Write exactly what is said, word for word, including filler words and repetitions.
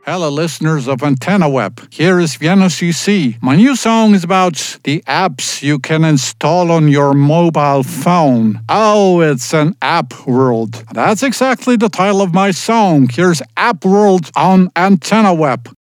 Hello, listeners of Antenna Web. Here is Vienna C C. My new song is about the apps you can install on your mobile phone. Oh, it's an app world. That's exactly the title of my song. Here's App World on Antenna Web.